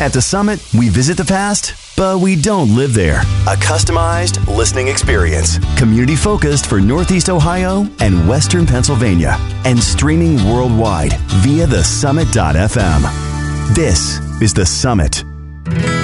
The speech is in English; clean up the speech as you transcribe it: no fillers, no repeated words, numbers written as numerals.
At the Summit, we visit the past, but we don't live there. A customized listening experience. Community focused for Northeast Ohio and Western Pennsylvania. And streaming worldwide via thesummit.fm. This is The Summit.